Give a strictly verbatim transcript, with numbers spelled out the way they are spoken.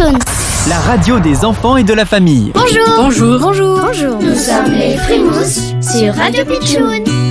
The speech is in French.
Pitchoun. La radio des enfants et de la famille. Bonjour. Bonjour. Bonjour. Bonjour. Nous sommes les Frimous sur Radio Pitchoun.